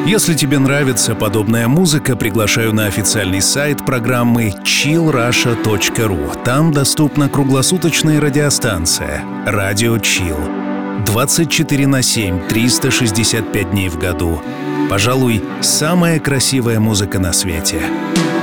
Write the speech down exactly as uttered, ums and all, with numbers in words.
Если тебе нравится подобная музыка, приглашаю на официальный сайт программы чилл раша точка ру. Там доступна круглосуточная радиостанция «Радио Чилл». двадцать четыре на семь, триста шестьдесят пять дней в году. Пожалуй, самая красивая музыка на свете.